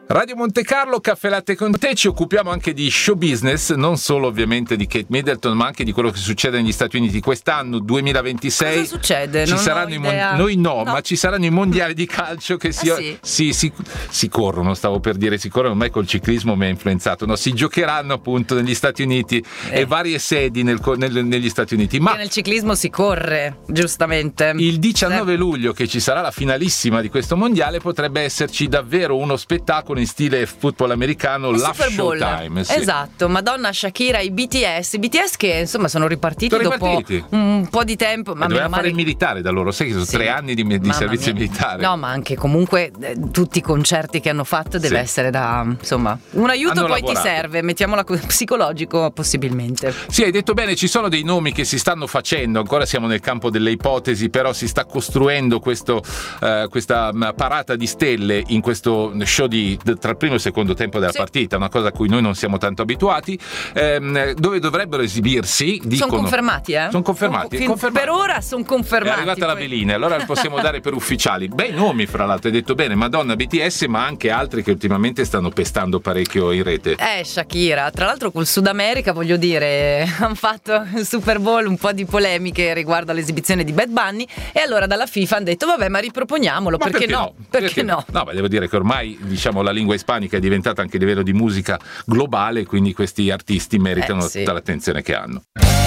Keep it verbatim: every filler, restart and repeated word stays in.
Radio Monte Carlo, caffè latte con te, ci occupiamo anche di show business, non solo ovviamente di Kate Middleton, ma anche di quello che succede negli Stati Uniti quest'anno, duemilaventisei. Cosa succede? Ci non saranno ho i mon- idea. noi no, no, ma ci saranno i mondiali di calcio che si, ah, sì? si, si, si corrono, stavo per dire si corrono, ormai col ciclismo mi ha influenzato, no, si giocheranno appunto negli Stati Uniti eh. e varie sedi nel, nel, negli Stati Uniti. Ma che nel ciclismo si corre, giustamente. Il diciannove luglio, che ci sarà la finalissima di questo mondiale, potrebbe esserci davvero uno spettacolo in stile football americano, la Showtime. Sì. Esatto, Madonna, Shakira, i B T S, i B T S che insomma sono ripartiti, sono dopo ripartiti. un po' di tempo. Ma doveva male... fare il militare da loro, sai che sono sì. tre anni di, di servizio mia. militare. No, ma anche comunque eh, tutti i concerti che hanno fatto deve sì. essere da, insomma, un aiuto. Hanno poi lavorato. Ti serve, mettiamola così, psicologico possibilmente. Sì, hai detto bene, ci sono dei nomi che si stanno facendo, ancora siamo nel campo delle ipotesi, però si sta costruendo questo, uh, questa parata di stelle in questo show di, tra il primo e il secondo tempo della sì. partita, una cosa a cui noi non siamo tanto abituati, ehm, dove dovrebbero esibirsi. Dicono, sono confermati, eh? Sono confermati, Fin- confermati. Per ora sono confermati. È arrivata la poi. velina, allora li possiamo dare per ufficiali. Bei nomi, fra l'altro, hai detto bene, Madonna, B T S, ma anche altri che ultimamente stanno pestando parecchio in rete. Eh, Shakira, tra l'altro col Sud America, voglio dire, hanno fatto il Super Bowl, un po' di polemiche riguardo all'esibizione di Bad Bunny, e allora dalla FIFA hanno detto vabbè, ma riproponiamolo, ma perché, perché no? no? Perché, perché no? No, ma devo dire che ormai, diciamo, la lingua ispanica è diventata anche a livello di musica globale, quindi questi artisti meritano eh, sì. tutta l'attenzione che hanno.